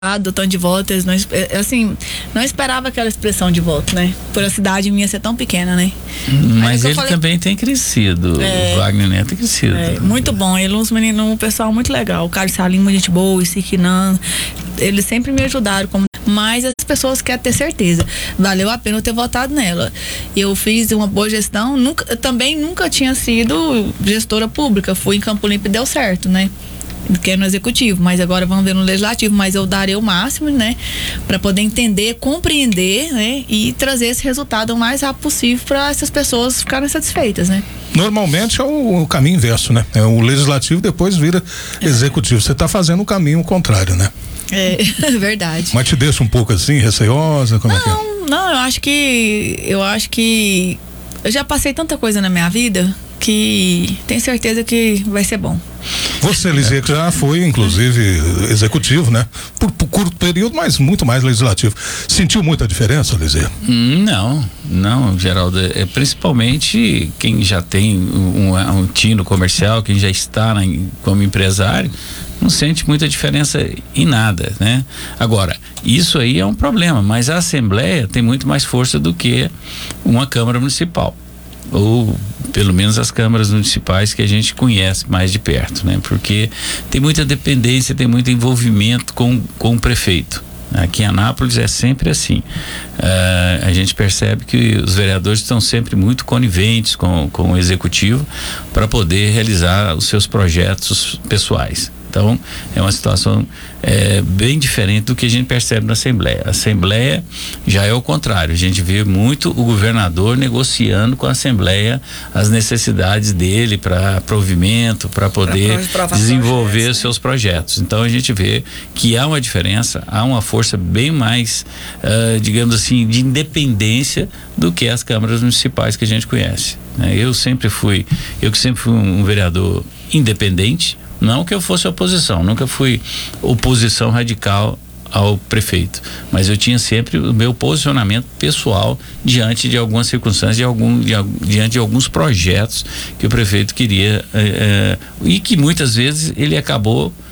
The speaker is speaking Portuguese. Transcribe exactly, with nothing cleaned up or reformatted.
do tanto de voto, eles não, assim, não esperava aquela expressão de voto, né? Por a cidade minha ser tão pequena, né? Mas ele falei, também tem crescido, é, o Wagner Neto tem crescido. É, muito bom, ele é um menino, um pessoal muito legal, o Carlos Salim, muito gente boa, o Siquinan, eles sempre me ajudaram, como, mas as pessoas querem ter certeza, valeu a pena eu ter votado nela. Eu fiz uma boa gestão, nunca, eu também nunca tinha sido gestora pública, fui em Campo Limpo e deu certo, né? Que é no executivo, mas agora vamos ver no legislativo, mas eu darei o máximo, né, para poder entender, compreender, né, e trazer esse resultado o mais rápido possível para essas pessoas ficarem satisfeitas, né? Normalmente é o, o caminho inverso, né? É o legislativo depois vira é. executivo. Você está fazendo o caminho contrário, né? É, verdade. Mas te deixa um pouco assim, receosa, como não, é que é? Não, eu acho que eu acho que eu já passei tanta coisa na minha vida que tenho certeza que vai ser bom. Você, Lizia, que já foi, inclusive, executivo, né? Por, por curto período, mas muito mais legislativo. Sentiu muita diferença, Lizia? Hum, não, não, Geraldo. É, principalmente quem já tem um, um tino comercial, quem já está na, como empresário, não sente muita diferença em nada, né? Agora, isso aí é um problema, mas a Assembleia tem muito mais força do que uma Câmara Municipal. Ou pelo menos as câmaras municipais que a gente conhece mais de perto, né? Porque tem muita dependência, tem muito envolvimento com, com o prefeito. Aqui em Anápolis é sempre assim. Uh, a gente percebe que os vereadores estão sempre muito coniventes com, com o executivo para poder realizar os seus projetos pessoais. Então, é uma situação é, bem diferente do que a gente percebe na Assembleia. A Assembleia já é o contrário. A gente vê muito o governador negociando com a Assembleia as necessidades dele para provimento, para poder desenvolver projetos, seus né? projetos. Então, a gente vê que há uma diferença, há uma força bem mais, uh, digamos assim, de independência do que as câmaras municipais que a gente conhece. Né? Eu sempre fui, eu que sempre fui um vereador independente. Não que eu fosse oposição, nunca fui oposição radical ao prefeito, mas eu tinha sempre o meu posicionamento pessoal diante de algumas circunstâncias, de algum, de, diante de alguns projetos que o prefeito queria é, é, e que muitas vezes ele acabou